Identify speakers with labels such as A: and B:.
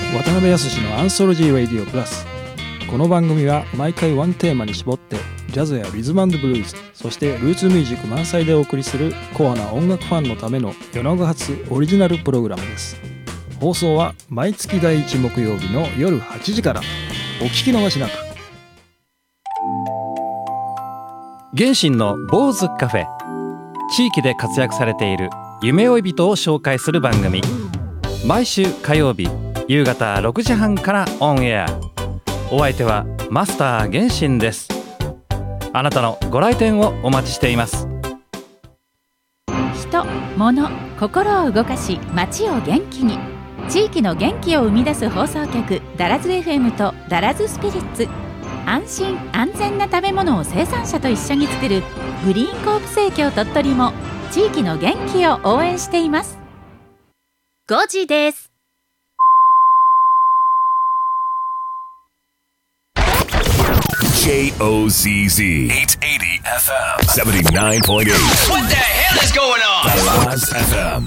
A: 渡辺康のアンソロジー・ラディオ・プラス。この番組は毎回ワンテーマに絞ってジャズやリズム&ブルーズ、そしてルーツミュージック満載でお送りするコアな音楽ファンのための夜長発オリジナルプログラムです。放送は毎月第1木曜日の夜8時から。お聞き逃しなく。
B: 原神の坊主カフェ、地域で活躍されている夢追い人を紹介する番組。毎週火曜日夕方6時半からオンエア。お相手はマスター原神です。あなたのご来店をお待ちしています。
C: 人、物、心を動かし街を元気に、地域の元気を生み出す放送局ダラズ FM とダラズスピリッツ。安心安全な食べ物を生産者と一緒に作るグリーンコープ生協鳥取も地域の元気を応援しています。5時です。
D: JOCZ 880 FM 79.8 What the hell is going on? Dallas FM